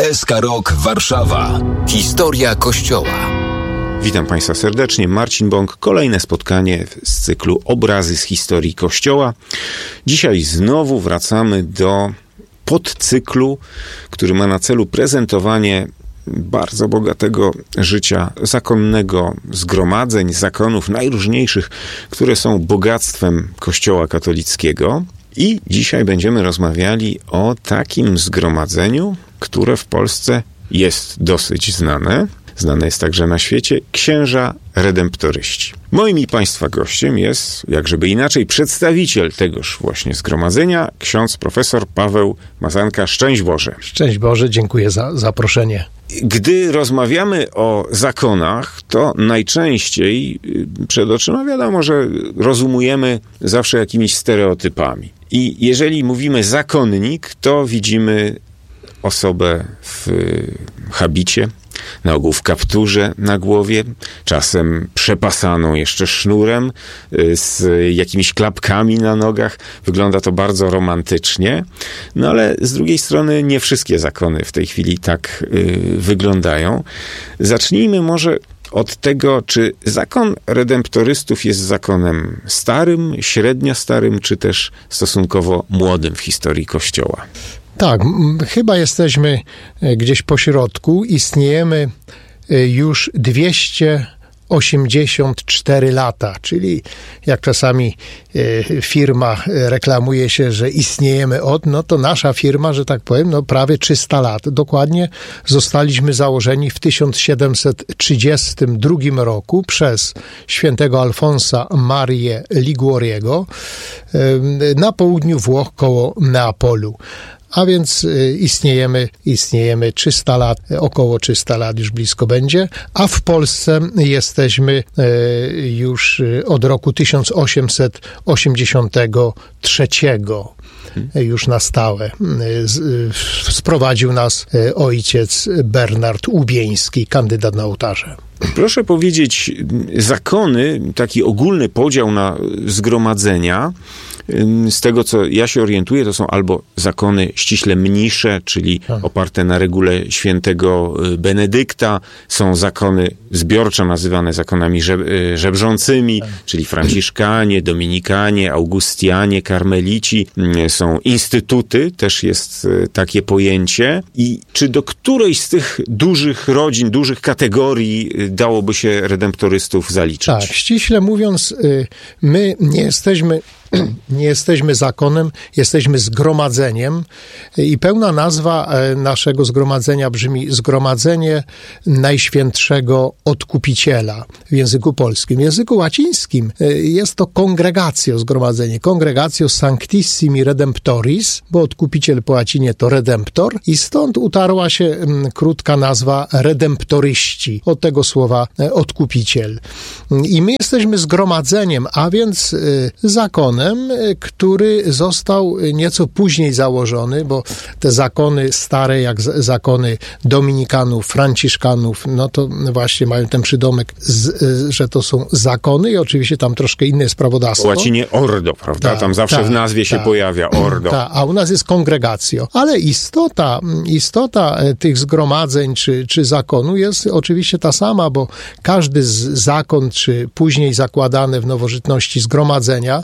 SK Rok Warszawa. Historia Kościoła. Witam Państwa serdecznie, Marcin Bąk. Kolejne spotkanie z cyklu Obrazy z historii Kościoła. Dzisiaj znowu wracamy do podcyklu, który ma na celu prezentowanie bardzo bogatego życia zakonnego, zgromadzeń, zakonów najróżniejszych, które są bogactwem Kościoła katolickiego. I dzisiaj będziemy rozmawiali o takim zgromadzeniu, które w Polsce jest dosyć znane. Znane jest także na świecie, księża redemptoryści. Moim i Państwa gościem jest, jakżeby inaczej, przedstawiciel tegoż właśnie zgromadzenia, ksiądz profesor Paweł Mazanka. Szczęść Boże. Szczęść Boże, dziękuję za zaproszenie. Gdy rozmawiamy o zakonach, to najczęściej przed oczyma wiadomo, że rozumujemy zawsze jakimiś stereotypami. I jeżeli mówimy zakonnik, to widzimy osobę w habicie, na ogół w kapturze na głowie, czasem przepasaną jeszcze sznurem, z jakimiś klapkami na nogach. Wygląda to bardzo romantycznie, no ale z drugiej strony nie wszystkie zakony w tej chwili tak wyglądają. Zacznijmy może od tego, czy zakon redemptorystów jest zakonem starym, średnio starym, czy też stosunkowo młodym w historii Kościoła. Tak, chyba jesteśmy gdzieś po środku. Istniejemy już 284 lata, czyli jak czasami firma reklamuje się, że istniejemy no to nasza firma, że tak powiem, prawie 300 lat. Dokładnie zostaliśmy założeni w 1732 roku przez świętego Alfonsa Marię Liguoriego na południu Włoch koło Neapolu. A więc istniejemy 300 lat, około 300 lat już blisko będzie, a w Polsce jesteśmy już od roku 1883 już na stałe. Sprowadził nas ojciec Bernard Łubieński, kandydat na ołtarze. Proszę powiedzieć, zakony, taki ogólny podział na zgromadzenia, z tego, co ja się orientuję, to są albo zakony ściśle mnisze, czyli oparte na regule świętego Benedykta, są zakony zbiorczo nazywane zakonami żebrzącymi, czyli franciszkanie, dominikanie, augustianie, karmelici, są instytuty, też jest takie pojęcie. I czy do którejś z tych dużych rodzin, dużych kategorii dałoby się redemptorystów zaliczyć? Tak, ściśle mówiąc, my nie jesteśmy zakonem, jesteśmy zgromadzeniem i pełna nazwa naszego zgromadzenia brzmi Zgromadzenie Najświętszego Odkupiciela w języku polskim. W języku łacińskim jest to congregatio, zgromadzenie. Congregatio Sanctissimi Redemptoris, bo odkupiciel po łacinie to redemptor i stąd utarła się krótka nazwa redemptoryści, od tego słowa odkupiciel. I my jesteśmy zgromadzeniem, a więc zakonem, który został nieco później założony, bo te zakony stare, jak zakony dominikanów, franciszkanów, no to właśnie mają ten przydomek, że to są zakony i oczywiście tam troszkę inne jest prawodawstwo. Po łacinie ordo, prawda? Tam zawsze w nazwie się pojawia ordo. A u nas jest congregatio. Ale istota tych zgromadzeń czy zakonu jest oczywiście ta sama, bo każdy zakon, czy później zakładane w nowożytności zgromadzenia,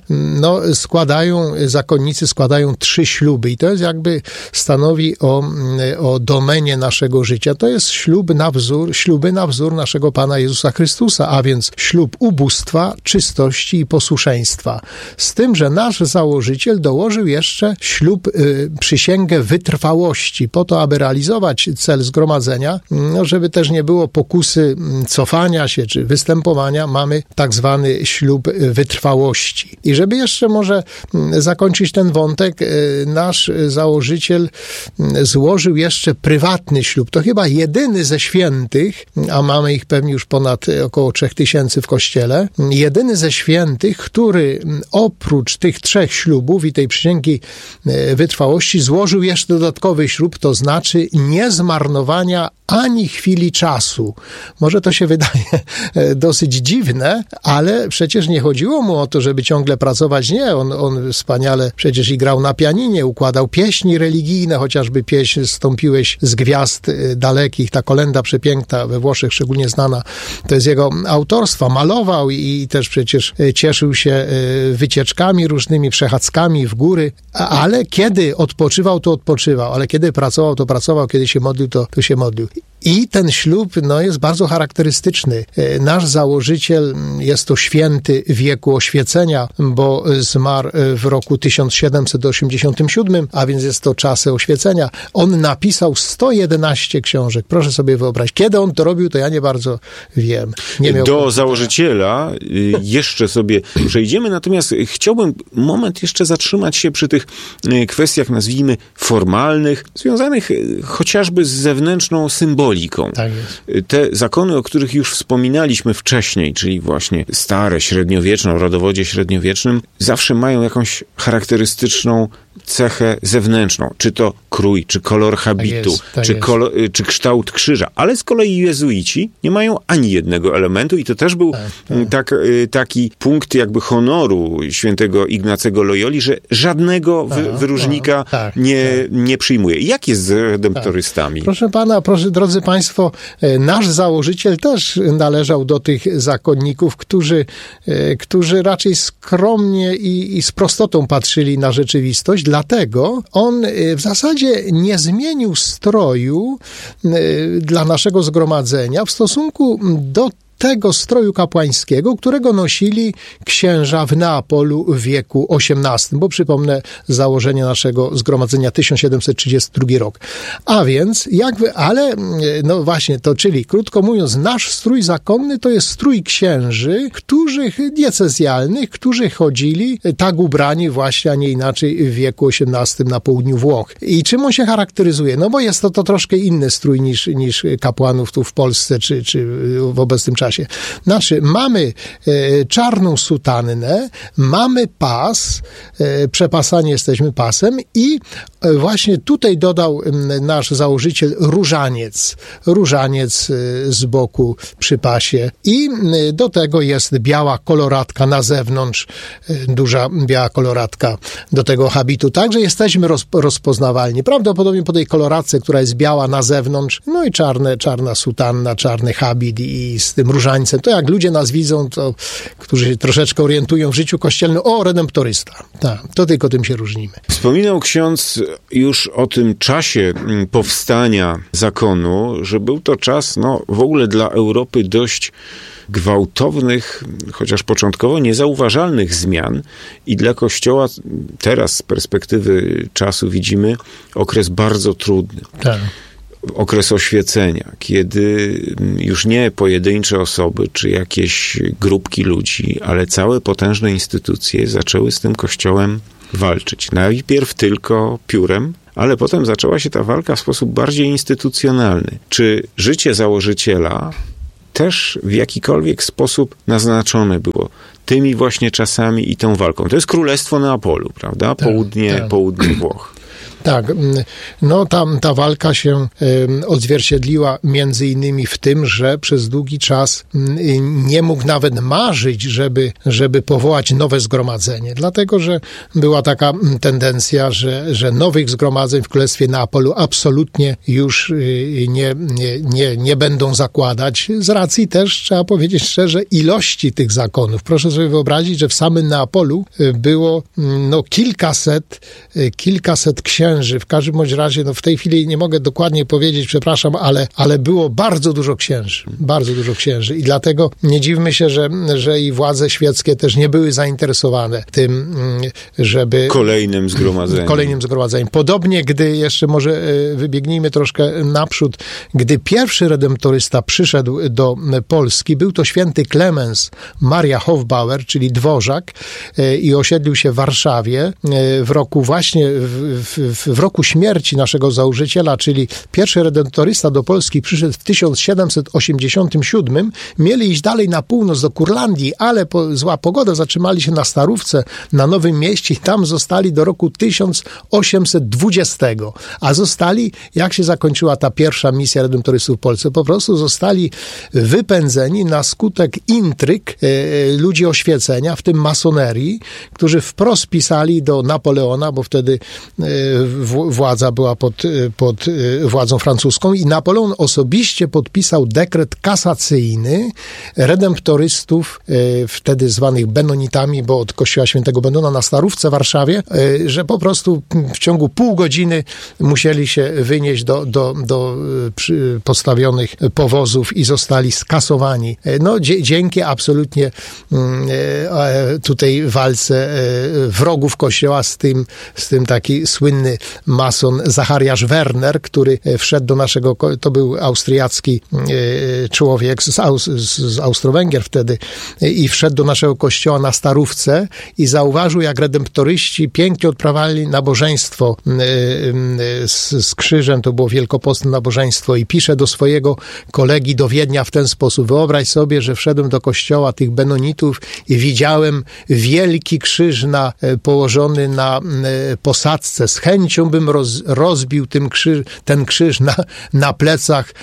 zakonnicy składają 3 śluby i to jest jakby stanowi o domenie naszego życia. To jest śluby na wzór naszego Pana Jezusa Chrystusa, a więc ślub ubóstwa, czystości i posłuszeństwa. Z tym, że nasz założyciel dołożył jeszcze przysięgę wytrwałości po to, aby realizować cel zgromadzenia, żeby też nie było pokusy cofania się czy występowania, mamy tak zwany ślub wytrwałości. I żeby jeszcze może zakończyć ten wątek, nasz założyciel złożył jeszcze prywatny ślub. To chyba jedyny ze świętych, a mamy ich pewnie już ponad około 3000 w Kościele, jedyny ze świętych, który oprócz tych 3 ślubów i tej przysięgi wytrwałości złożył jeszcze dodatkowy ślub, to znaczy niezmarnowania ani chwili czasu. Może to się wydaje dosyć dziwne, ale przecież nie chodziło mu o to, żeby ciągle pracować. Nie, on wspaniale przecież i grał na pianinie, układał pieśni religijne, chociażby pieśń Zstąpiłeś z gwiazd dalekich, ta kolenda przepiękna, we Włoszech szczególnie znana, to jest jego autorstwa. Malował i też przecież cieszył się wycieczkami różnymi, przechadzkami w góry, ale kiedy odpoczywał, to odpoczywał, ale kiedy pracował, to pracował, kiedy się modlił, to się modlił. I ten ślub jest bardzo charakterystyczny. Nasz założyciel jest to święty wieku oświecenia, bo zmarł w roku 1787, a więc jest to czasy oświecenia. On napisał 111 książek. Proszę sobie wyobrazić. Kiedy on to robił, to ja nie bardzo wiem. Do założyciela jeszcze sobie przejdziemy, natomiast chciałbym moment jeszcze zatrzymać się przy tych kwestiach, nazwijmy, formalnych, związanych chociażby z zewnętrzną symboliką. Tak jest. Te zakony, o których już wspominaliśmy wcześniej, czyli właśnie stare, średniowieczne, o rodowodzie średniowiecznym, zawsze mają jakąś charakterystyczną cechę zewnętrzną. Czy to krój, czy kolor habitu, czy kształt krzyża. Ale z kolei jezuici nie mają ani jednego elementu i to też był taki punkt jakby honoru świętego Ignacego Loyoli, że żadnego wyróżnika nie przyjmuje. Jak jest z redemptorystami? Proszę pana, drodzy państwo, nasz założyciel też należał do tych zakonników, którzy raczej skromnie i z prostotą patrzyli na rzeczywistość. Dlatego on w zasadzie nie zmienił stroju dla naszego zgromadzenia w stosunku do tego stroju kapłańskiego, którego nosili księża w Neapolu w wieku XVIII, bo przypomnę założenie naszego zgromadzenia 1732 rok. A więc, właśnie to, czyli krótko mówiąc, nasz strój zakonny to jest strój księży, diecezjalnych, którzy chodzili tak ubrani właśnie, a nie inaczej w wieku XVIII na południu Włoch. I czym on się charakteryzuje? No bo jest to troszkę inny strój niż kapłanów tu w Polsce, czy w obecnym czasie. Znaczy, mamy czarną sutannę, mamy pas, przepasani jesteśmy pasem i właśnie tutaj dodał nasz założyciel różaniec z boku przy pasie i do tego jest biała koloratka na zewnątrz, duża biała koloratka do tego habitu. Także jesteśmy rozpoznawalni. Prawdopodobnie po tej koloratce, która jest biała na zewnątrz, no i czarna sutanna, czarny habit i z tym różańcem. To jak ludzie nas widzą, którzy się troszeczkę orientują w życiu kościelnym, redemptorysta. Tak, to tylko tym się różnimy. Wspominał ksiądz już o tym czasie powstania zakonu, że był to czas, w ogóle dla Europy dość gwałtownych, chociaż początkowo niezauważalnych zmian i dla Kościoła teraz z perspektywy czasu widzimy okres bardzo trudny. Tak. Okres oświecenia, kiedy już nie pojedyncze osoby, czy jakieś grupki ludzi, ale całe potężne instytucje zaczęły z tym Kościołem walczyć. Najpierw tylko piórem, ale potem zaczęła się ta walka w sposób bardziej instytucjonalny. Czy życie założyciela też w jakikolwiek sposób naznaczone było tymi właśnie czasami i tą walką? To jest Królestwo Neapolu, prawda? Południe Włoch. Tak, ta walka się odzwierciedliła między innymi w tym, że przez długi czas nie mógł nawet marzyć, żeby powołać nowe zgromadzenie, dlatego, że była taka tendencja, że nowych zgromadzeń w Królestwie Neapolu absolutnie już nie będą zakładać, z racji też, trzeba powiedzieć szczerze, ilości tych zakonów. Proszę sobie wyobrazić, że w samym Neapolu było kilkaset księży. W każdym bądź razie, w tej chwili nie mogę dokładnie powiedzieć, przepraszam, ale było bardzo dużo księży. I dlatego nie dziwmy się, że i władze świeckie też nie były zainteresowane tym, żeby... Kolejnym zgromadzeniem. Podobnie, gdy jeszcze może wybiegnijmy troszkę naprzód, gdy pierwszy redemptorysta przyszedł do Polski, był to święty Klemens Maria Hofbauer, czyli dworzak, i osiedlił się w Warszawie w roku właśnie w w roku śmierci naszego założyciela, czyli pierwszy redemptorysta do Polski przyszedł w 1787, mieli iść dalej na północ do Kurlandii, ale zła pogoda, zatrzymali się na Starówce, na Nowym Mieście i tam zostali do roku 1820. A zostali, jak się zakończyła ta pierwsza misja redemptorystów w Polsce, po prostu zostali wypędzeni na skutek intryg ludzi oświecenia, w tym masonerii, którzy wprost pisali do Napoleona, bo wtedy władza była pod władzą francuską i Napoleon osobiście podpisał dekret kasacyjny redemptorystów, wtedy zwanych benonitami, bo od kościoła świętego Benona na Starówce w Warszawie, że po prostu w ciągu pół godziny musieli się wynieść do postawionych powozów i zostali skasowani. No, dzięki absolutnie tutaj walce wrogów kościoła z tym taki słynny mason Zachariasz Werner, który wszedł do naszego, to był austriacki człowiek z Austro-Węgier wtedy i wszedł do naszego kościoła na Starówce i zauważył, jak redemptoryści pięknie odprawiali nabożeństwo z krzyżem, to było wielkopostne nabożeństwo i pisze do swojego kolegi do Wiednia w ten sposób: wyobraź sobie, że wszedłem do kościoła tych benonitów i widziałem wielki krzyż położony na posadzce. Z chęcią bym rozbił ten krzyż na plecach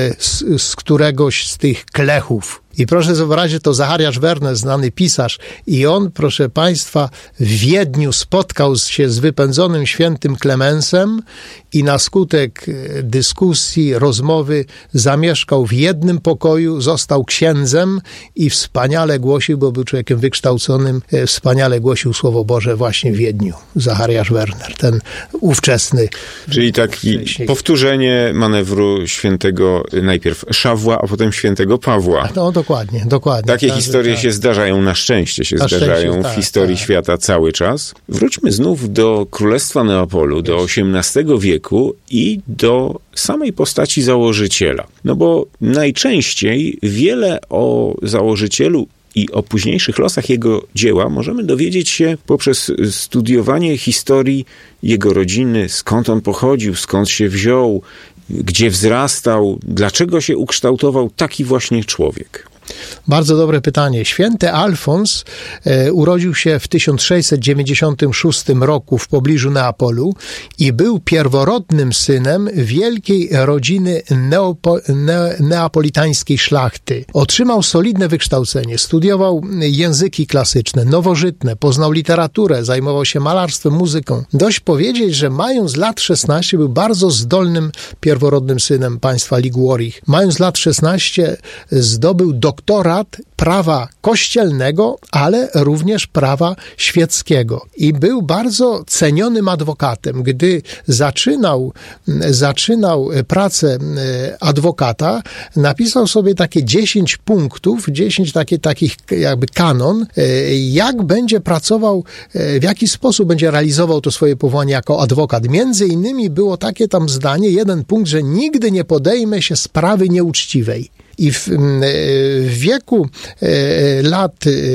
z któregoś z tych klechów. I proszę zobaczyć, to Zachariasz Werner, znany pisarz, i on, proszę Państwa, w Wiedniu spotkał się z wypędzonym świętym Klemensem i na skutek dyskusji, rozmowy zamieszkał w jednym pokoju, został księdzem i wspaniale głosił, bo był człowiekiem wykształconym, wspaniale głosił Słowo Boże właśnie w Wiedniu. Zachariasz Werner, ten ówczesny. Czyli takie powtórzenie manewru świętego najpierw Szawła, a potem świętego Pawła. No, dokładnie. Takie historie się zdarzają, na szczęście zdarzają w historii świata cały czas. Wróćmy znów do Królestwa Neapolu, do XVIII wieku i do samej postaci założyciela. No bo najczęściej wiele o założycielu i o późniejszych losach jego dzieła możemy dowiedzieć się poprzez studiowanie historii jego rodziny, skąd on pochodził, skąd się wziął, gdzie wzrastał, dlaczego się ukształtował taki właśnie człowiek. Bardzo dobre pytanie. Święty Alfons urodził się w 1696 roku w pobliżu Neapolu i był pierworodnym synem wielkiej rodziny neapolitańskiej szlachty. Otrzymał solidne wykształcenie, studiował języki klasyczne, nowożytne, poznał literaturę, zajmował się malarstwem, muzyką. Dość powiedzieć, że mając lat 16 był bardzo zdolnym pierworodnym synem państwa Liguorich. Mając lat 16 zdobył doktorat prawa kościelnego, ale również prawa świeckiego. I był bardzo cenionym adwokatem. Gdy zaczynał pracę adwokata, napisał sobie takie 10 punktów, 10 takich jakby kanon, jak będzie pracował, w jaki sposób będzie realizował to swoje powołanie jako adwokat. Między innymi było takie tam zdanie, jeden punkt, że nigdy nie podejmę się sprawy nieuczciwej. I w wieku lat,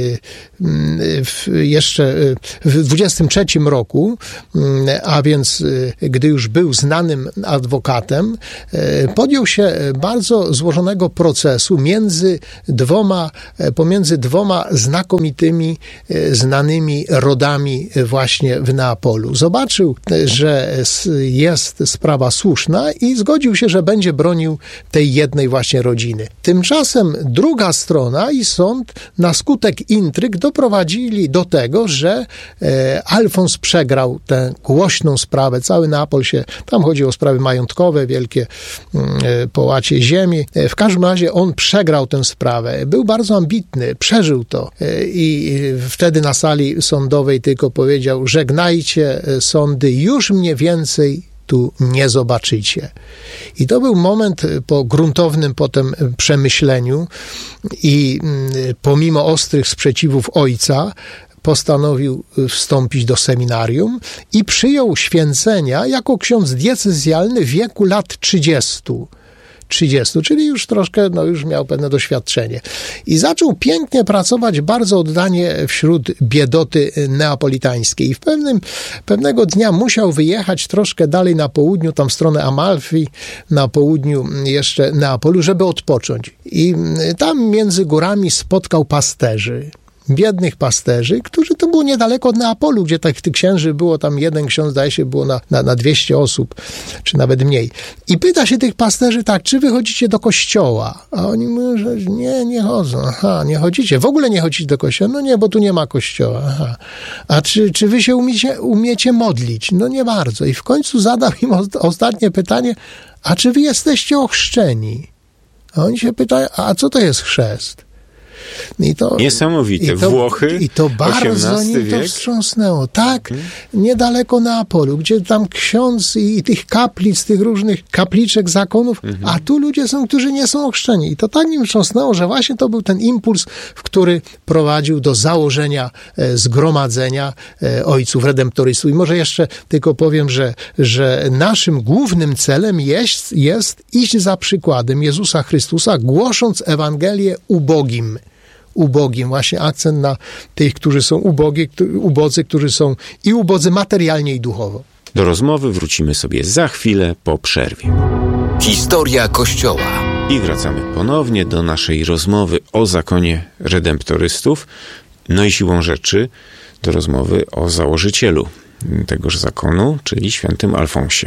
jeszcze w 23 roku, a więc gdy już był znanym adwokatem, podjął się bardzo złożonego procesu pomiędzy dwoma znakomitymi, znanymi rodami właśnie w Neapolu. Zobaczył, że jest sprawa słuszna i zgodził się, że będzie bronił tej jednej właśnie rodziny. Tymczasem druga strona i sąd na skutek intryg doprowadzili do tego, że Alfons przegrał tę głośną sprawę. Cały Neapol tam chodziło o sprawy majątkowe, wielkie połacie ziemi. W każdym razie on przegrał tę sprawę. Był bardzo ambitny, przeżył to i wtedy na sali sądowej tylko powiedział: żegnajcie sądy, już mnie więcej tu nie zobaczycie. I to był moment po gruntownym potem przemyśleniu i pomimo ostrych sprzeciwów ojca postanowił wstąpić do seminarium i przyjął święcenia jako ksiądz diecezjalny w wieku lat 30. 30, czyli już troszkę, już miał pewne doświadczenie. I zaczął pięknie pracować, bardzo oddanie wśród biedoty neapolitańskiej. I pewnego dnia musiał wyjechać troszkę dalej na południu, tam w stronę Amalfi, na południu jeszcze Neapolu, żeby odpocząć. I tam między górami spotkał pasterzy. Biednych pasterzy, którzy to było niedaleko od Neapolu, gdzie tych księży było, tam jeden ksiądz, zdaje się, było na 200 osób, czy nawet mniej. I pyta się tych pasterzy tak, czy wy chodzicie do kościoła? A oni mówią, że nie chodzą. Aha, nie chodzicie. W ogóle nie chodzicie do kościoła? No nie, bo tu nie ma kościoła. Aha. A czy wy się umiecie modlić? No nie bardzo. I w końcu zadał im ostatnie pytanie, a czy wy jesteście ochrzczeni? A oni się pytają, a co to jest chrzest? Niesamowite. Włochy, I to bardzo XVIII nim to wiek. wstrząsnęło. Tak, niedaleko Neapolu, gdzie tam ksiądz i tych kaplic, tych różnych kapliczek, zakonów, a tu ludzie są, którzy nie są ochrzczeni. I to tak nim wstrząsnęło, że właśnie to był ten impuls, który prowadził do założenia zgromadzenia ojców redemptorystów. I może jeszcze tylko powiem, że naszym głównym celem jest iść za przykładem Jezusa Chrystusa, głosząc Ewangelię ubogim. Właśnie akcent na tych, którzy są ubodzy, którzy są i ubodzy materialnie i duchowo. Do rozmowy wrócimy sobie za chwilę po przerwie. Historia Kościoła. I wracamy ponownie do naszej rozmowy o zakonie redemptorystów, no i siłą rzeczy do rozmowy o założycielu tegoż zakonu, czyli świętym Alfonsie.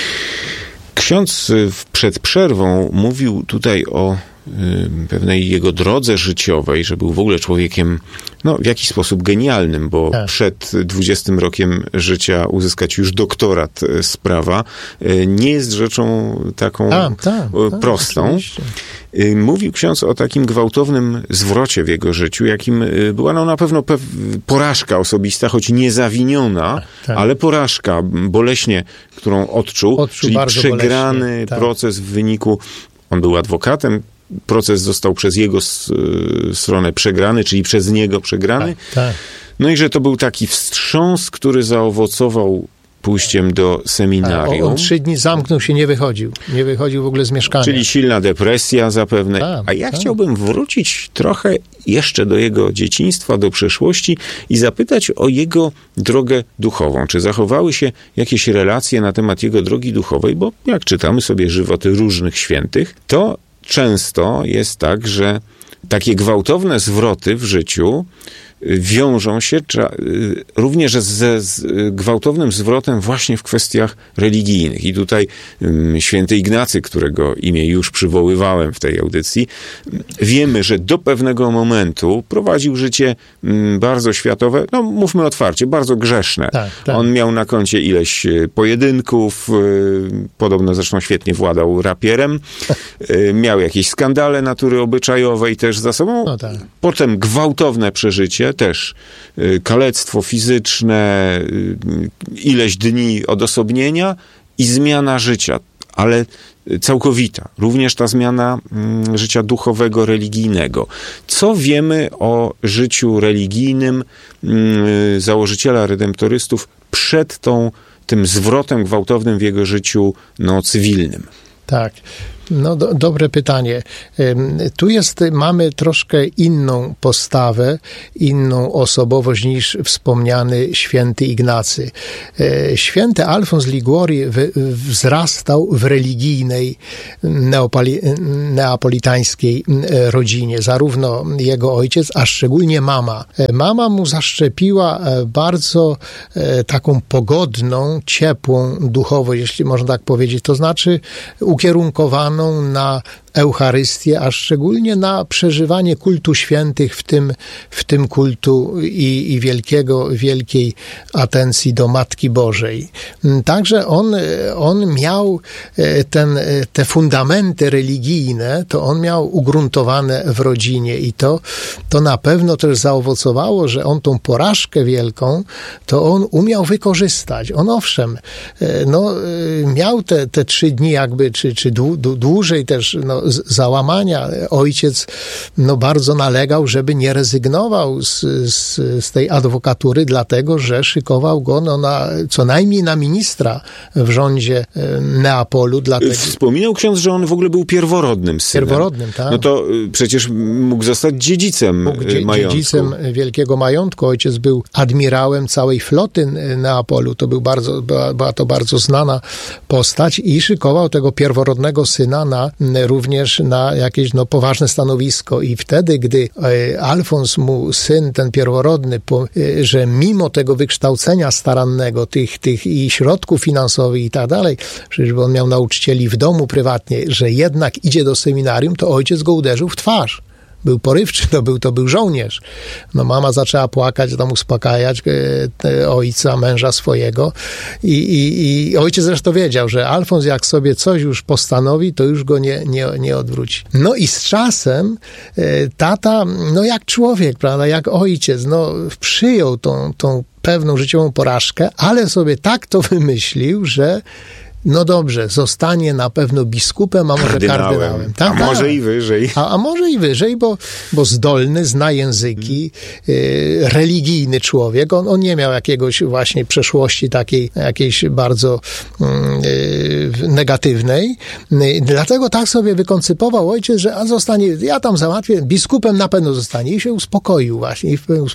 Ksiądz przed przerwą mówił tutaj o pewnej jego drodze życiowej, że był w ogóle człowiekiem w jakiś sposób genialnym, bo przed 20 rokiem życia uzyskać już doktorat z prawa nie jest rzeczą taką prostą. Oczywiście. Mówił ksiądz o takim gwałtownym zwrocie w jego życiu, jakim była na pewno porażka osobista, choć niezawiniona, ale porażka boleśnie, którą odczuł czyli przegrany proces w wyniku, on był adwokatem, proces został przez jego stronę przegrany, czyli przez niego przegrany. No i że to był taki wstrząs, który zaowocował pójściem do seminarium. On 3 dni zamknął się, nie wychodził w ogóle z mieszkania. Czyli silna depresja zapewne. A ja chciałbym wrócić trochę jeszcze do jego dzieciństwa, do przeszłości i zapytać o jego drogę duchową. Czy zachowały się jakieś relacje na temat jego drogi duchowej? Bo jak czytamy sobie żywoty różnych świętych, to często jest tak, że takie gwałtowne zwroty w życiu wiążą się również z gwałtownym zwrotem właśnie w kwestiach religijnych. I tutaj święty Ignacy, którego imię już przywoływałem w tej audycji, wiemy, że do pewnego momentu prowadził życie bardzo światowe, mówmy otwarcie, bardzo grzeszne. On miał na koncie ileś pojedynków, podobno zresztą świetnie władał rapierem, miał jakieś skandale natury obyczajowej też za sobą, potem gwałtowne przeżycie, też kalectwo fizyczne, ileś dni odosobnienia i zmiana życia, ale całkowita. Również ta zmiana życia duchowego, religijnego. Co wiemy o życiu religijnym założyciela redemptorystów przed tym zwrotem gwałtownym w jego życiu cywilnym? Tak. Dobre pytanie. Tu mamy troszkę inną postawę, inną osobowość niż wspomniany święty Ignacy. Święty Alfons Liguori wzrastał w religijnej neapolitańskiej rodzinie. Zarówno jego ojciec, a szczególnie mama. Mama mu zaszczepiła bardzo taką pogodną, ciepłą duchowość, jeśli można tak powiedzieć. To znaczy ukierunkowaną na Eucharystię, a szczególnie na przeżywanie kultu świętych, w tym kultu i wielkiej atencji do Matki Bożej. Także on miał te fundamenty religijne, to on miał ugruntowane w rodzinie i to na pewno też zaowocowało, że on tą porażkę wielką, to on umiał wykorzystać. On owszem, miał te 3 dni jakby, czy dłużej też, załamania. Ojciec bardzo nalegał, żeby nie rezygnował z tej adwokatury, dlatego, że szykował go co najmniej na ministra w rządzie Neapolu. Dlatego... Wspominał ksiądz, że on w ogóle był pierworodnym synem. Pierworodnym, tak. No to przecież mógł zostać dziedzicem majątku. Dziedzicem wielkiego majątku. Ojciec był admirałem całej floty Neapolu. To była to bardzo znana postać i szykował tego pierworodnego syna również na jakieś poważne stanowisko. I wtedy, gdy Alfons mu syn, ten pierworodny, że mimo tego wykształcenia starannego, tych i środków finansowych i tak dalej, przecież on miał nauczycieli w domu prywatnie, że jednak idzie do seminarium, to ojciec go uderzył w twarz. Był porywczy, to był żołnierz. Mama zaczęła płakać, tam uspokajać ojca, męża swojego i ojciec zresztą wiedział, że Alfons jak sobie coś już postanowi, to już go nie odwróci. No i z czasem tata, jak człowiek, prawda, jak ojciec, przyjął tą pewną życiową porażkę, ale sobie tak to wymyślił, że dobrze, zostanie na pewno biskupem, a może kardynałem. Tak, może i wyżej. A może i wyżej, bo zdolny, zna języki, religijny człowiek. On nie miał jakiegoś właśnie przeszłości takiej jakiejś bardzo negatywnej. Dlatego tak sobie wykoncypował ojciec, że zostanie, ja tam załatwię, biskupem na pewno zostanie. I się uspokoił właśnie,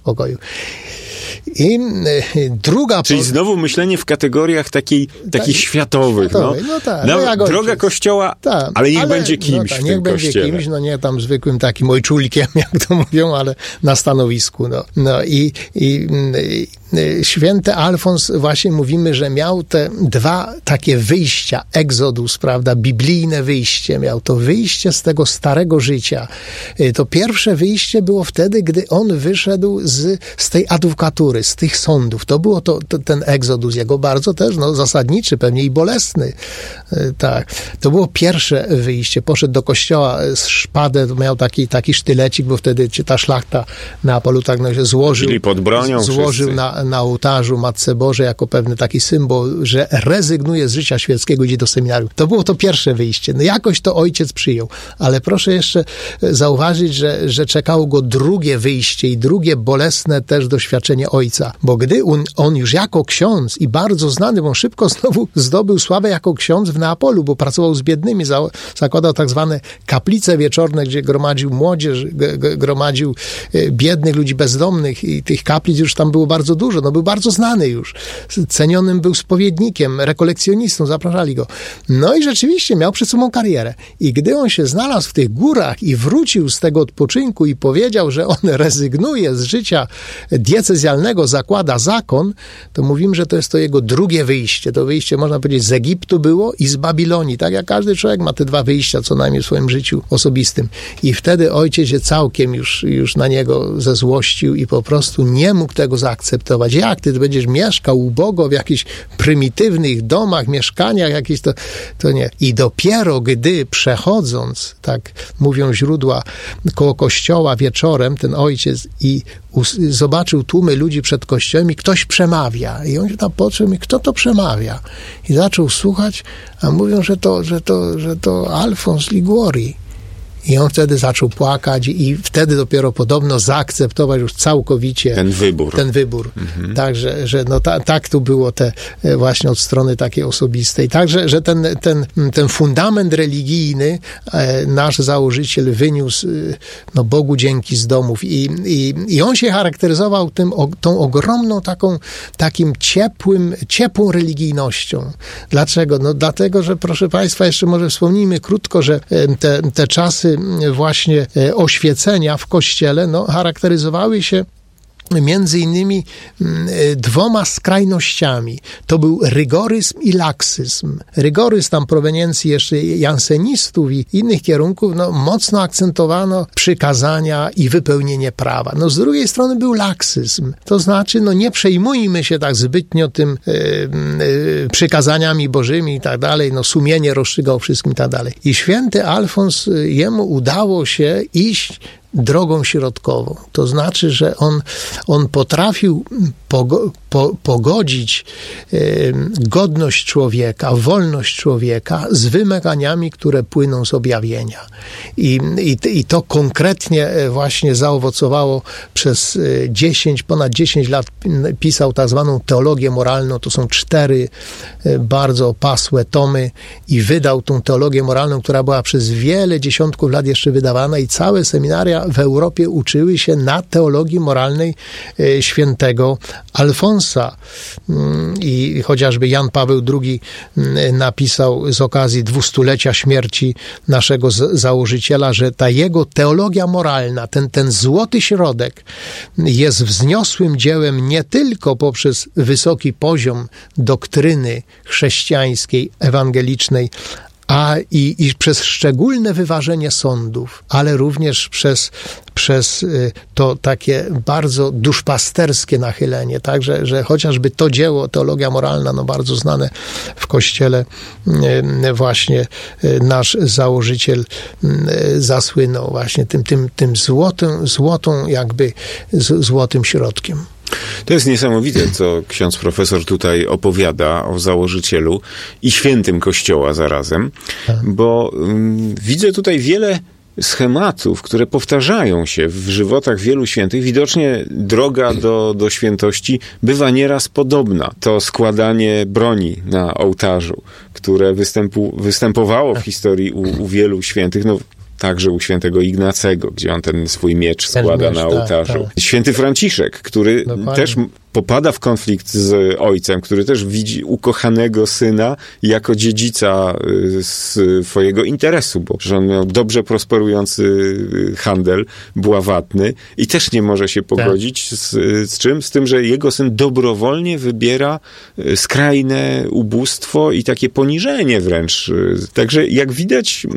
I druga... Czyli znowu myślenie w kategoriach takich światowych. Tak. Droga Kościoła, ale niech będzie kimś w tym niech będzie Kościele. Kimś, nie tam zwykłym takim ojczulkiem, jak to mówią, ale na stanowisku. I święty Alfons, właśnie mówimy, że miał te dwa takie wyjścia, egzodus, prawda, biblijne wyjście. Miał to wyjście z tego starego życia. To pierwsze wyjście było wtedy, gdy on wyszedł z tej adwokatury, z tych sądów. To było ten egzodus jego bardzo też zasadniczy, pewnie i bolesny. Tak. To było pierwsze wyjście. Poszedł do kościoła z szpadę, miał taki sztylecik, bo wtedy ta szlachta Neapolu się złożył. Czyli pod bronią złożył na ołtarzu Matce Bożej jako pewny taki symbol, że rezygnuje z życia świeckiego, idzie do seminarium. To było to pierwsze wyjście. Jakoś to ojciec przyjął. Ale proszę jeszcze zauważyć, że czekało go drugie wyjście i drugie bolesne też doświadczenie ojca. Bo gdy on już jako ksiądz i bardzo znany, bo on szybko znowu zdobył sławę jako ksiądz w Neapolu, bo pracował z biednymi, zakładał tak zwane kaplice wieczorne, gdzie gromadził młodzież, gromadził biednych ludzi bezdomnych i tych kaplic już tam było bardzo dużo. Był bardzo znany już. Cenionym był spowiednikiem, rekolekcjonistą, zapraszali go. I rzeczywiście miał przed sobą karierę. I gdy on się znalazł w tych górach i wrócił z tego odpoczynku i powiedział, że on rezygnuje z życia diecezjalnego, zakłada zakon, to mówimy, że to jest to jego drugie wyjście. To wyjście, można powiedzieć, z Egiptu było i z Babilonii. Tak jak każdy człowiek ma te dwa wyjścia, co najmniej w swoim życiu osobistym. I wtedy ojciec się całkiem już na niego zezłościł i po prostu nie mógł tego zaakceptować. Jak ty będziesz mieszkał ubogo w jakichś prymitywnych domach, mieszkaniach jakieś, to nie. I dopiero gdy przechodząc, tak mówią źródła, koło kościoła wieczorem, ten ojciec i zobaczył tłumy ludzi przed kościołem i ktoś przemawia. I on się tam patrzył i kto to przemawia? I zaczął słuchać, a mówią, że to Alfons Liguori. I on wtedy zaczął płakać i wtedy dopiero podobno zaakceptować już całkowicie ten wybór. Mhm. Także, że tak tu było właśnie od strony takiej osobistej. Także, że ten fundament religijny nasz założyciel wyniósł Bogu dzięki z domów i on się charakteryzował tą ogromną takim ciepłą religijnościowością. Dlaczego? Dlatego, że proszę Państwa, jeszcze może wspomnijmy krótko, że te czasy właśnie oświecenia w Kościele charakteryzowały się między innymi dwoma skrajnościami. To był rygoryzm i laksyzm. Rygoryzm tam proweniencji jeszcze jansenistów i innych kierunków, mocno akcentowano przykazania i wypełnienie prawa. Z drugiej strony był laksyzm. To znaczy, nie przejmujmy się tak zbytnio tym przykazaniami bożymi i tak dalej. Sumienie rozstrzygał wszystkim i tak dalej. I święty Alfons, jemu udało się iść drogą środkową. To znaczy, że on potrafił pogodzić godność człowieka, wolność człowieka z wymaganiami, które płyną z objawienia. I to konkretnie właśnie zaowocowało przez ponad 10 lat pisał tak zwaną teologię moralną. To są 4 bardzo opasłe tomy i wydał tą teologię moralną, która była przez wiele dziesiątków lat jeszcze wydawana i całe seminaria w Europie uczyły się na teologii moralnej świętego Alfonsa. I chociażby Jan Paweł II napisał z okazji 200-lecia śmierci naszego założyciela, że ta jego teologia moralna, ten złoty środek jest wzniosłym dziełem nie tylko poprzez wysoki poziom doktryny chrześcijańskiej, ewangelicznej, i przez szczególne wyważenie sądów, ale również przez to takie bardzo duszpasterskie nachylenie, tak, że chociażby to dzieło, teologia moralna, bardzo znane w Kościele, właśnie nasz założyciel zasłynął właśnie tym złotym środkiem. To jest niesamowite, co ksiądz profesor tutaj opowiada o założycielu i świętym Kościoła zarazem, bo widzę tutaj wiele schematów, które powtarzają się w żywotach wielu świętych. Widocznie droga do świętości bywa nieraz podobna. To składanie broni na ołtarzu, które występowało w historii u wielu świętych, także u świętego Ignacego, gdzie on ten swój miecz składa na ołtarzu. Tak. Święty Franciszek, który też popada w konflikt z ojcem, który też widzi ukochanego syna jako dziedzica swojego interesu, bo że on miał dobrze prosperujący handel bławatny i też nie może się pogodzić z czym? Z tym, że jego syn dobrowolnie wybiera skrajne ubóstwo i takie poniżenie wręcz. Także jak widać...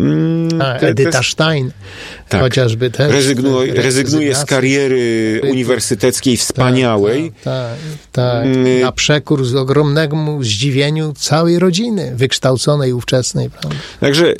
Edyta Stein chociażby też. Rezygnuje z kariery uniwersyteckiej wspaniałej. Tak. Na przekór z ogromnemu zdziwieniu całej rodziny wykształconej ówczesnej. Prawda? Także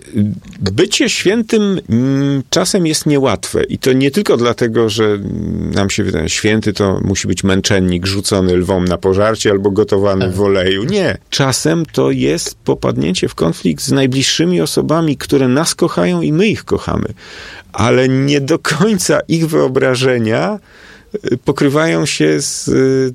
bycie świętym czasem jest niełatwe. I to nie tylko dlatego, że nam się wydaje, święty to musi być męczennik rzucony lwom na pożarcie albo gotowany w oleju. Nie. Czasem to jest popadnięcie w konflikt z najbliższymi osobami, które nas kochają i my ich kochamy. Ale nie do końca ich wyobrażenia pokrywają się z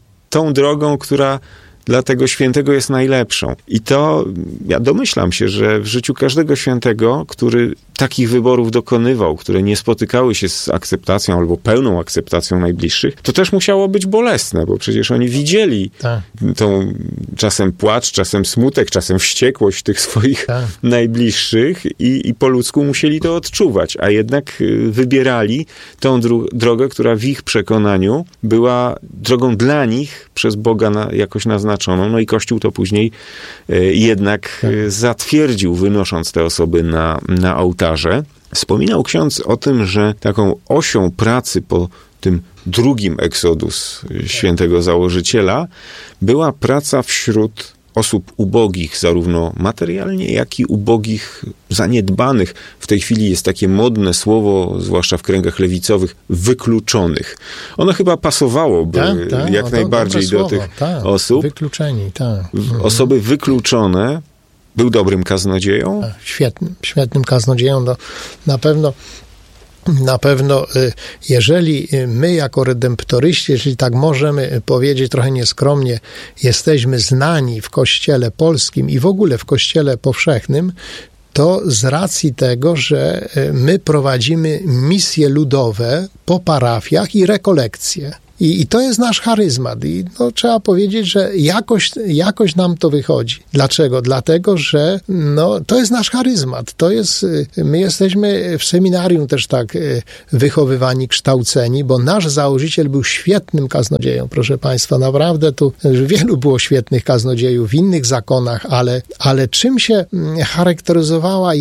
tą drogą, która dla tego świętego jest najlepszą. I to, ja domyślam się, że w życiu każdego świętego, który takich wyborów dokonywał, które nie spotykały się z akceptacją albo pełną akceptacją najbliższych, to też musiało być bolesne, bo przecież oni widzieli tą czasem płacz, czasem smutek, czasem wściekłość tych swoich najbliższych i po ludzku musieli to odczuwać, a jednak wybierali tą drogę, która w ich przekonaniu była drogą dla nich przez Boga jakoś naznaczoną. No i Kościół to później jednak zatwierdził, wynosząc te osoby na ołtarze. Wspominał ksiądz o tym, że taką osią pracy po tym drugim Exodus świętego założyciela była praca wśród osób ubogich, zarówno materialnie, jak i ubogich, zaniedbanych. W tej chwili jest takie modne słowo, zwłaszcza w kręgach lewicowych, wykluczonych. Ono chyba pasowałoby jak najbardziej do tych osób. Wykluczeni, Osoby wykluczone. Był dobrym kaznodzieją? Świetnym kaznodzieją. Na pewno, jeżeli my jako redemptoryści, jeżeli tak możemy powiedzieć trochę nieskromnie, jesteśmy znani w Kościele polskim i w ogóle w Kościele powszechnym, to z racji tego, że my prowadzimy misje ludowe po parafiach i rekolekcje. I to jest nasz charyzmat. I trzeba powiedzieć, że jakoś nam to wychodzi. Dlaczego? Dlatego, że to jest nasz charyzmat. My jesteśmy w seminarium też tak wychowywani, kształceni, bo nasz założyciel był świetnym kaznodzieją, proszę Państwa. Naprawdę tu wielu było świetnych kaznodziejów w innych zakonach, ale czym się charakteryzowało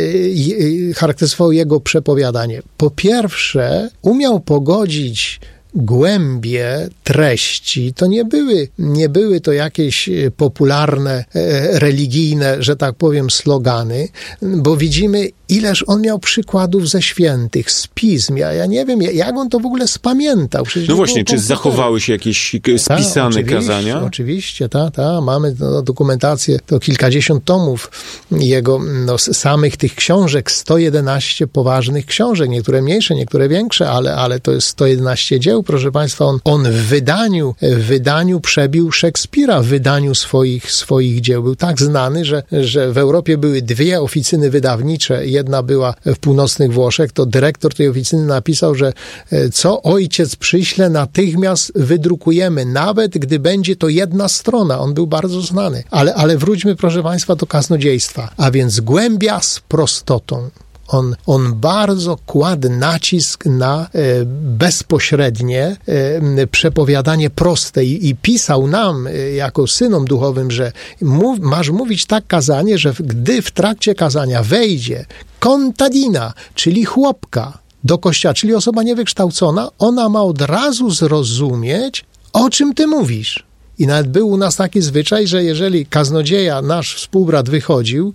jego przepowiadanie? Po pierwsze, umiał pogodzić głębie treści to nie były to jakieś popularne, religijne, że tak powiem, slogany, bo widzimy, ileż on miał przykładów ze świętych, z pism. Ja nie wiem, jak on to w ogóle spamiętał. Przecież no właśnie, czy zachowały się jakieś spisane kazania? Oczywiście, mamy dokumentację, to kilkadziesiąt tomów jego, samych tych książek, 111 poważnych książek, niektóre mniejsze, niektóre większe, ale to jest 111 dzieł, proszę Państwa. On w wydaniu przebił Szekspira, w wydaniu swoich dzieł. Był tak znany, że w Europie były dwie oficyny wydawnicze. Jedna była w północnych Włoszech, to dyrektor tej oficyny napisał, że co ojciec przyśle, natychmiast wydrukujemy, nawet gdy będzie to jedna strona. On był bardzo znany. Ale wróćmy, proszę Państwa, do kaznodziejstwa. A więc głębia z prostotą. On bardzo kładł nacisk na bezpośrednie przepowiadanie proste i pisał nam, jako synom duchowym, że masz mówić tak kazanie, że gdy w trakcie kazania wejdzie contadina, czyli chłopka, do kościoła, czyli osoba niewykształcona, ona ma od razu zrozumieć, o czym ty mówisz. I nawet był u nas taki zwyczaj, że jeżeli kaznodzieja, nasz współbrat, wychodził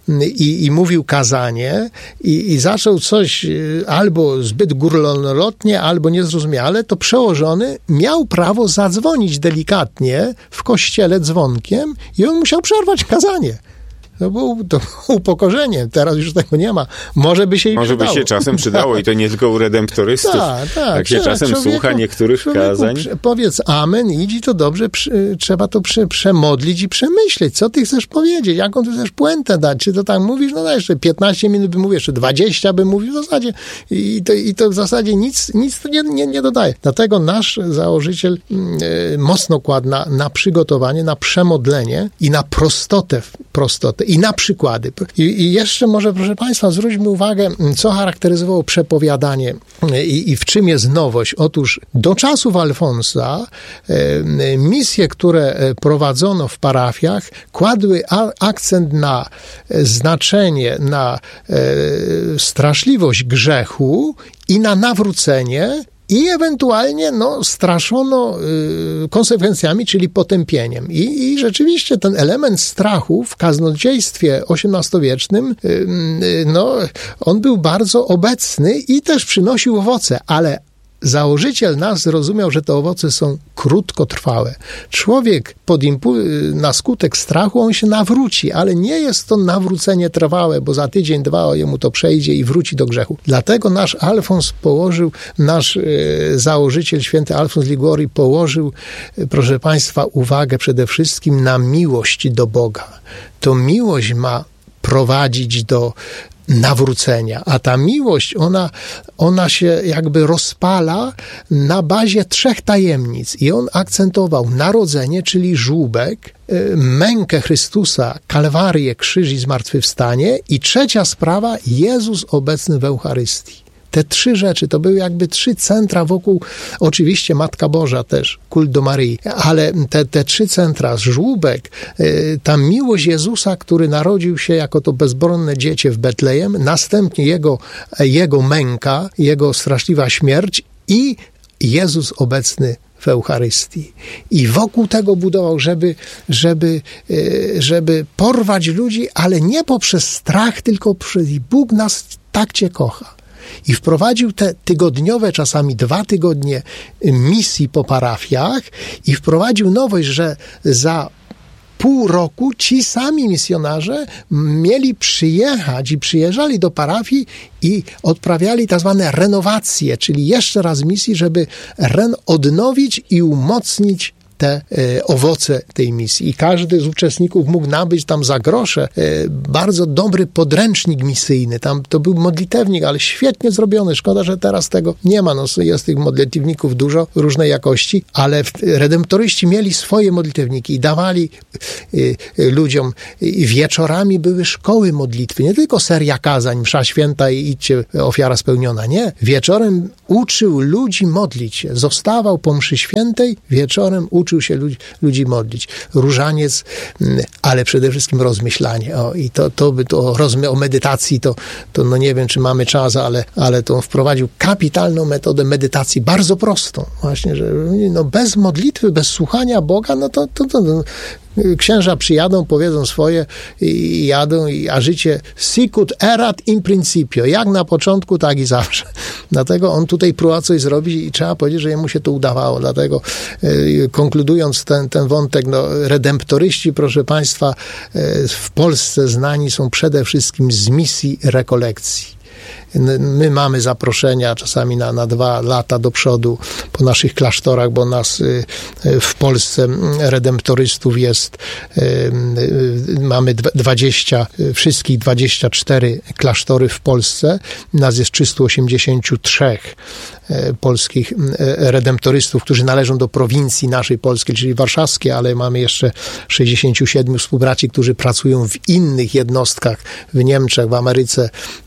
i mówił kazanie i zaczął coś albo zbyt górnolotnie, albo niezrozumiale, to przełożony miał prawo zadzwonić delikatnie w kościele dzwonkiem i on musiał przerwać kazanie. To było upokorzenie. Teraz już tego nie ma. Może by się czasem przydało i to nie tylko u redemptorystów. Tak się czasem słucha niektórych kazań. Powiedz amen, idź i to dobrze, trzeba to przemodlić i przemyśleć. Co ty chcesz powiedzieć? Jaką ty chcesz puentę dać? Czy to tak mówisz? No jeszcze 15 minut bym mówił, jeszcze 20 bym mówił w zasadzie. I to w zasadzie nic nie dodaje. Dlatego nasz założyciel mocno kładł na przygotowanie, na przemodlenie i na prostotę i na przykłady. I jeszcze może, proszę Państwa, zwróćmy uwagę, co charakteryzowało przepowiadanie i w czym jest nowość. Otóż do czasów Alfonsa misje, które prowadzono w parafiach, kładły akcent na znaczenie, na straszliwość grzechu i na nawrócenie, i ewentualnie straszono konsekwencjami, czyli potępieniem. I rzeczywiście ten element strachu w kaznodziejstwie XVIII-wiecznym, on był bardzo obecny i też przynosił owoce, ale założyciel nas zrozumiał, że te owoce są krótkotrwałe. Człowiek na skutek strachu on się nawróci, ale nie jest to nawrócenie trwałe, bo za tydzień, dwa jemu to przejdzie i wróci do grzechu. Dlatego nasz założyciel, święty Alfons Liguori, położył, proszę Państwa, uwagę przede wszystkim na miłość do Boga. To miłość ma prowadzić do nawrócenia, a ta miłość, ona się jakby rozpala na bazie 3 tajemnic i on akcentował narodzenie, czyli żłóbek, mękę Chrystusa, Kalwarię, krzyż i zmartwychwstanie i 3 sprawa, Jezus obecny w Eucharystii. Te 3 rzeczy to były jakby 3 centra wokół, oczywiście Matka Boża też, kult do Maryi, ale te 3 centra, żłóbek, ta miłość Jezusa, który narodził się jako to bezbronne dziecię w Betlejem, następnie jego męka, jego straszliwa śmierć i Jezus obecny w Eucharystii. I wokół tego budował, żeby porwać ludzi, ale nie poprzez strach, tylko przez Bóg nas tak cię kocha. I wprowadził te tygodniowe, czasami 2 tygodnie misji po parafiach i wprowadził nowość, że za pół roku ci sami misjonarze mieli przyjechać i przyjeżdżali do parafii i odprawiali tak zwane renowacje, czyli jeszcze raz misji, żeby odnowić i umocnić te owoce tej misji. I każdy z uczestników mógł nabyć tam za grosze bardzo dobry podręcznik misyjny. Tam to był modlitewnik, ale świetnie zrobiony. Szkoda, że teraz tego nie ma. Jest tych modlitewników dużo, różnej jakości, ale redemptoryści mieli swoje modlitewniki i dawali ludziom. I wieczorami były szkoły modlitwy. Nie tylko seria kazań, msza święta i idźcie, ofiara spełniona. Nie. Wieczorem uczył ludzi modlić się. Zostawał po mszy świętej, wieczorem uczył się ludzi modlić. Różaniec, ale przede wszystkim rozmyślanie. I o medytacji, to no nie wiem, czy mamy czas, ale to on wprowadził kapitalną metodę medytacji, bardzo prostą. Właśnie, że no bez modlitwy, bez słuchania Boga, no to księża przyjadą, powiedzą swoje i jadą, a życie sicut erat in principio. Jak na początku, tak i zawsze. Dlatego on tutaj próbował coś zrobić i trzeba powiedzieć, że jemu się to udawało. Dlatego konkludując ten wątek, no, redemptoryści, proszę Państwa, w Polsce znani są przede wszystkim z misji rekolekcji. My mamy zaproszenia czasami na 2 lata do przodu po naszych klasztorach, bo nas w Polsce redemptorystów jest, mamy wszystkich 24 klasztory w Polsce. Nas jest 383 polskich redemptorystów, którzy należą do prowincji naszej polskiej, czyli warszawskiej, ale mamy jeszcze 67 współbraci, którzy pracują w innych jednostkach, w Niemczech, w Ameryce,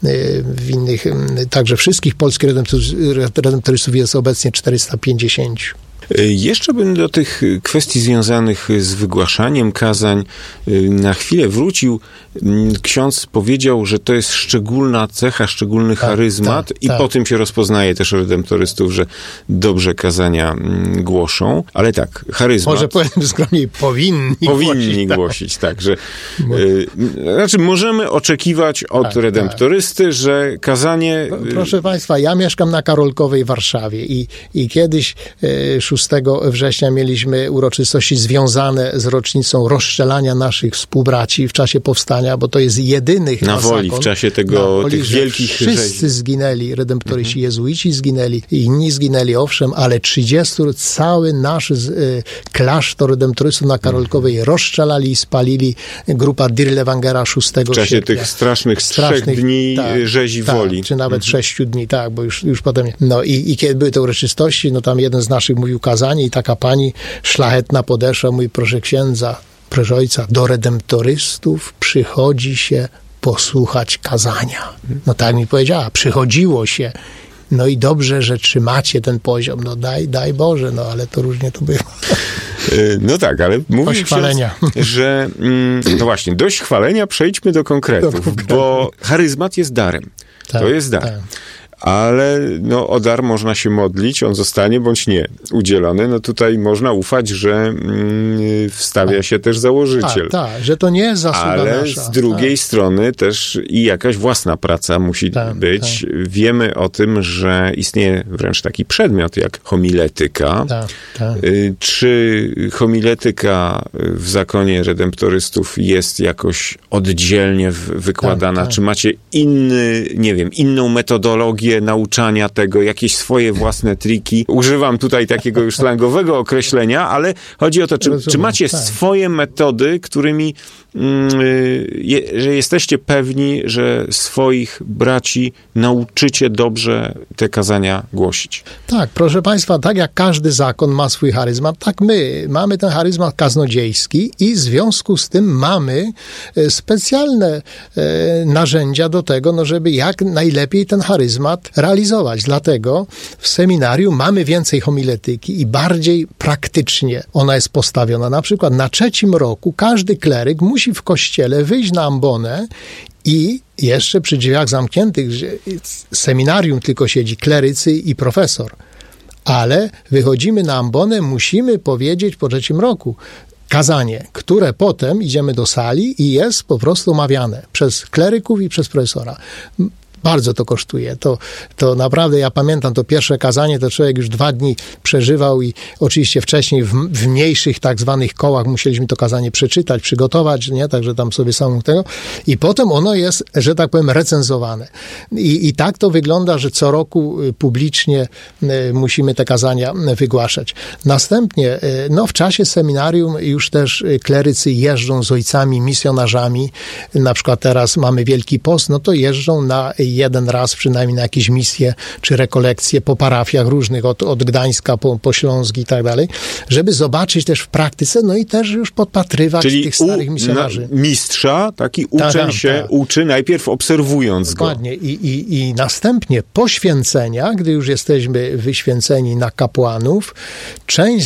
w innych. Także wszystkich polskich redemptorystów jest obecnie 450. Jeszcze bym do tych kwestii związanych z wygłaszaniem kazań na chwilę wrócił. Ksiądz powiedział, że to jest szczególna cecha, szczególny charyzmat i po tym się rozpoznaje też redemptorystów, że dobrze kazania głoszą. Ale tak, charyzmat... Może powiem skromniej, powinni głosić. Tak, że znaczy możemy oczekiwać od redemptorysty, że kazanie... Proszę Państwa, ja mieszkam na Karolkowej w Warszawie i kiedyś 6 września mieliśmy uroczystości związane z rocznicą rozstrzelania naszych współbraci w czasie powstania, bo to jest jedyny na Woli, w czasie tych wielkich wszyscy zginęli, redemptoryści jezuici zginęli, inni zginęli, owszem, ale 30, cały nasz klasztor redemptorystów na Karolkowej rozstrzelali i spalili grupa Dirlewangera 6 sierpnia. W czasie tych strasznych 3 dni rzezi Woli. Czy nawet 6 dni, bo już potem... No i kiedy były te uroczystości, no tam jeden z naszych mówił kazanie i taka pani szlachetna podeszła, mówi, proszę księdza, proszę ojca, do redemptorystów przychodzi się posłuchać kazania. No tak mi powiedziała, przychodziło się. No i dobrze, że trzymacie ten poziom. No daj Boże, no ale to różnie to było. No tak, ale mówił ksiądz, że no właśnie, dość chwalenia, przejdźmy do konkretów, bo charyzmat jest darem. To jest dar. Ale no, o dar można się modlić, on zostanie bądź nie udzielony. No tutaj można ufać, że wstawia się też założyciel. Że to nie jest zasługa ale nasza. Z drugiej strony też i jakaś własna praca musi być. Wiemy o tym, że istnieje wręcz taki przedmiot jak homiletyka. Czy homiletyka w zakonie redemptorystów jest jakoś oddzielnie wykładana? Czy macie inną metodologię nauczania tego, jakieś swoje własne triki? Używam tutaj takiego już slangowego określenia, ale chodzi o to, czy macie swoje metody, którymi że jesteście pewni, że swoich braci nauczycie dobrze te kazania głosić. Tak, proszę Państwa, tak jak każdy zakon ma swój charyzmat, tak my mamy ten charyzmat kaznodziejski i w związku z tym mamy specjalne narzędzia do tego, żeby jak najlepiej ten charyzmat realizować. Dlatego w seminarium mamy więcej homiletyki i bardziej praktycznie ona jest postawiona. Na przykład na 3. roku każdy kleryk musi w kościele wyjść na ambonę i jeszcze przy drzwiach zamkniętych, że seminarium tylko siedzi klerycy i profesor. Ale wychodzimy na ambonę, musimy powiedzieć po 3. roku kazanie, które potem idziemy do sali i jest po prostu omawiane przez kleryków i przez profesora. Bardzo to kosztuje. To naprawdę, ja pamiętam to pierwsze kazanie, to człowiek już 2 dni przeżywał i oczywiście wcześniej w mniejszych tak zwanych kołach musieliśmy to kazanie przeczytać, przygotować, nie? Także tam sobie samą tego. I potem ono jest, że tak powiem, recenzowane. I tak to wygląda, że co roku publicznie musimy te kazania wygłaszać. Następnie, w czasie seminarium już też klerycy jeżdżą z ojcami misjonarzami. Na przykład teraz mamy Wielki Post, to jeżdżą na jeden raz przynajmniej na jakieś misje czy rekolekcje po parafiach różnych, od Gdańska po Śląsk i tak dalej, żeby zobaczyć też w praktyce, no i też już podpatrywać tych starych misjonarzy. Mistrza, taki uczeń się uczy najpierw obserwując go. Dokładnie. I następnie poświęcenia, gdy już jesteśmy wyświęceni na kapłanów, część